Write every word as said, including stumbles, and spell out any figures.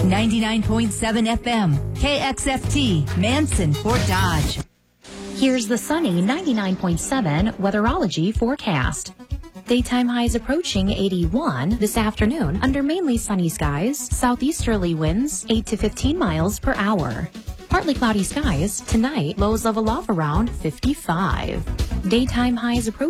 ninety-nine point seven F M, K X F T, Manson, Fort Dodge. Here's the sunny ninety-nine point seven weatherology forecast. Daytime highs approaching eighty-one this afternoon under mainly sunny skies, southeasterly winds eight to fifteen miles per hour. Partly cloudy skies tonight, lows level off around fifty-five. Daytime highs approaching